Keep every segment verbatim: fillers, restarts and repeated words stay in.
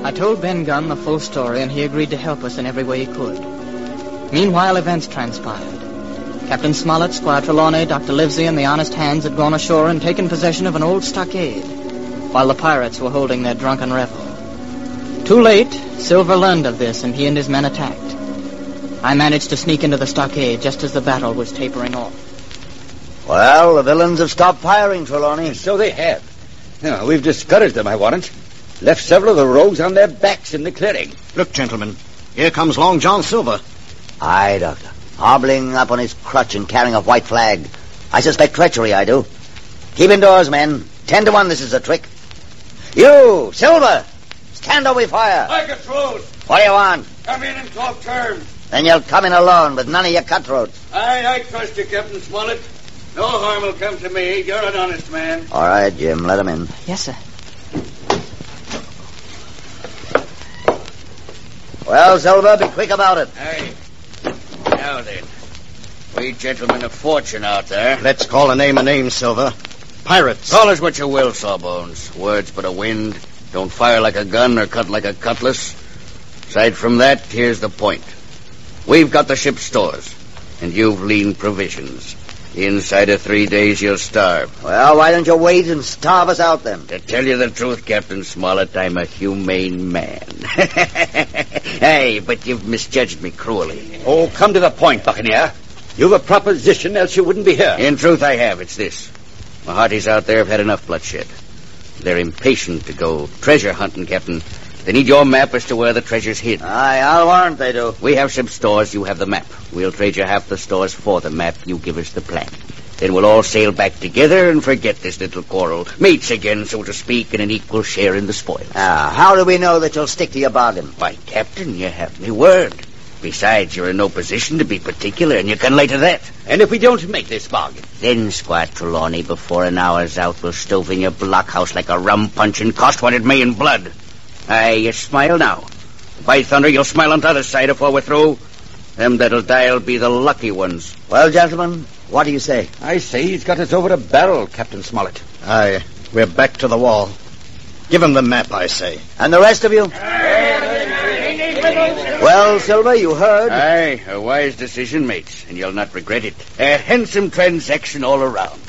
I told Ben Gunn the full story, and he agreed to help us in every way he could. Meanwhile, events transpired. Captain Smollett, Squire Trelawney, Doctor Livesey, and the honest hands had gone ashore and taken possession of an old stockade, while the pirates were holding their drunken revel. Too late, Silver learned of this, and he and his men attacked. I managed to sneak into the stockade just as the battle was tapering off. Well, the villains have stopped firing, Trelawney. So they have. No, we've discouraged them, I warrant. Left several of the rogues on their backs in the clearing. Look, gentlemen, here comes Long John Silver. Aye, Doctor. Hobbling up on his crutch and carrying a white flag. I suspect treachery, I do. Keep indoors, men. Ten to one this is a trick. You, Silver, stand or we fire. Like a throat. What do you want? Come in and talk terms. Then you'll come in alone with none of your cutthroats. Aye, I trust you, Captain Smollett. No harm will come to me. You're an honest man. All right, Jim, let him in. Yes, sir. Well, Silver, be quick about it. Aye. Now then, we gentlemen of fortune out there. Let's call a name a name, Silver. Pirates. Call us what you will, Sawbones. Words but a wind. Don't fire like a gun or cut like a cutlass. Aside from that, here's the point. We've got the ship's stores, and you've lean provisions. Inside of three days, you'll starve. Well, why don't you wait and starve us out then? To tell you the truth, Captain Smollett, I'm a humane man. Hey, but you've misjudged me cruelly. Oh, come to the point, Buccaneer. You've a proposition, else you wouldn't be here. In truth, I have. It's this. My hearties out there have had enough bloodshed. They're impatient to go treasure hunting, Captain. They need your map as to where the treasure's hid. Aye, I'll warrant they do. We have ship stores, you have the map. We'll trade you half the stores for the map. You give us the plan. Then we'll all sail back together and forget this little quarrel. Mates again, so to speak, in an equal share in the spoils. Ah, how do we know that you'll stick to your bargain? Why, Captain, you have me word. Besides, you're in no position to be particular, and you can lay to that. And if we don't make this bargain? Then, Squire Trelawney, before an hour's out, we'll stove in your blockhouse like a rum punch and cost what it may in blood. Aye, you smile now. By thunder, you'll smile on the other side before we're through. Them that'll die'll be the lucky ones. Well, gentlemen, what do you say? I say he's got us over a barrel, Captain Smollett. Aye, we're back to the wall. Give him the map, I say. And the rest of you? Well, Silver, you heard. Aye, a wise decision, mates, and you'll not regret it. A handsome transaction all around.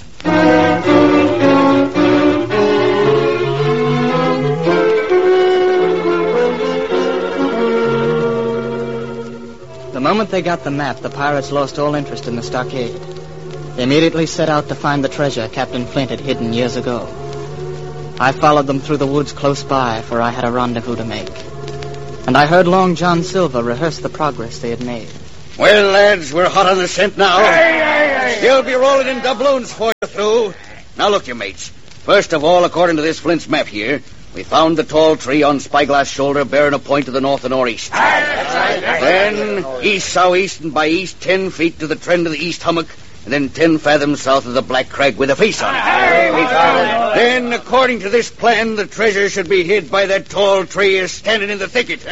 The moment they got the map, the pirates lost all interest in the stockade. They immediately set out to find the treasure Captain Flint had hidden years ago. I followed them through the woods close by, for I had a rendezvous to make. And I heard Long John Silver rehearse the progress they had made. Well, lads, we're hot on the scent now. Aye, aye, aye. You'll be rolling in doubloons for you through. Now look, you mates. First of all, according to this Flint's map here, we found the tall tree on Spyglass Shoulder bearing a point to the north and northeast. Then east southeast and by east ten feet to the trend of the east hummock, and then ten fathoms south of the black crag with a face on it. Then, according to this plan, the treasure should be hid by that tall tree is standing in the thicket.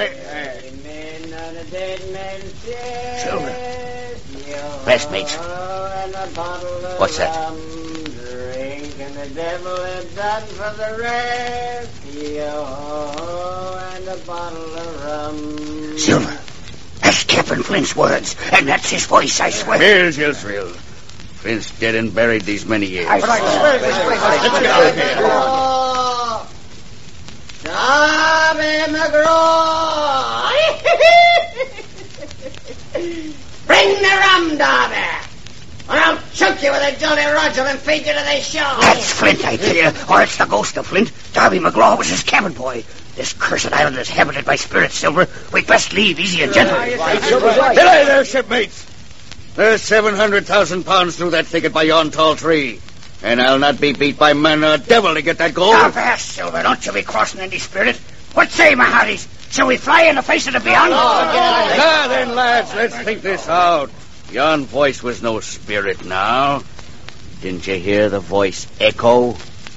Silver. Rest, mates. What's that? The devil had done for the rest, yo, and a bottle of rum. Silver, that's Captain Flint's words, and that's his voice, I swear. Here's Israel. Flint's dead and buried these many years. I swear. Let's get out of here. Darby McGraw. Bring the rum, Darby. Or I'll choke you with a Jolly Roger and feed you to the show. That's Flint, I tell you. Or it's the ghost of Flint. Darby McGraw was his cabin boy. This cursed island is habited by spirits, Silver. We'd best leave easy and gentle. G'day there, shipmates. There's seven hundred thousand pounds through that thicket by yon tall tree. And I'll not be beat by man or devil to get that gold. Now, fast, Silver. Don't you be crossing any spirit. What say, my hearties? Shall we fly in the face of the beyond? Now then, lads, let's think this out. Yon voice was no spirit now. Didn't you hear the voice echo?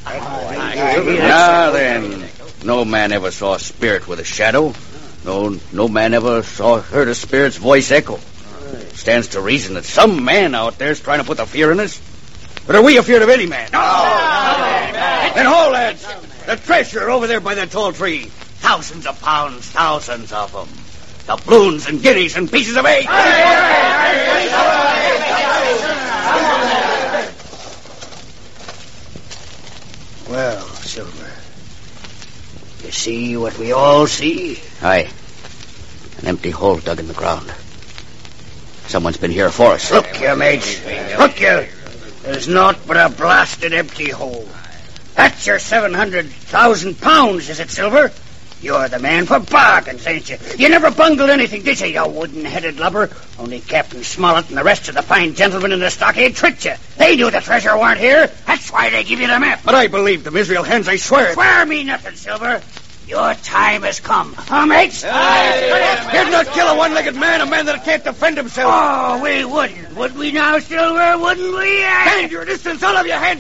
Now then, no man ever saw a spirit with a shadow. No no man ever saw heard a spirit's voice echo. Stands to reason that some man out there's trying to put the fear in us. But are we afeard of any man? No! Then hold, lads. The treasure over there by that tall tree. How thousands of pounds, thousands of them. Doubloons and guineas and pieces of eight. Well, Silver, you see what we all see? Aye. An empty hole dug in the ground. Someone's been here for us. Look you, mates. Look you. There's naught but a blasted empty hole. That's your seven hundred thousand pounds, is it, Silver? You're the man for bargains, ain't you? You never bungled anything, did you, you wooden-headed lubber? Only Captain Smollett and the rest of the fine gentlemen in the stockade tricked you. They knew the treasure weren't here. That's why they give you the map. But I believe them Israel hens, I swear. Swear me nothing, Silver. Your time has come. Huh, mates? You'd not kill a one-legged man, a man that can't defend himself. Oh, we wouldn't. Would we now, Silver? Wouldn't we? Stand your distance, all of you, hands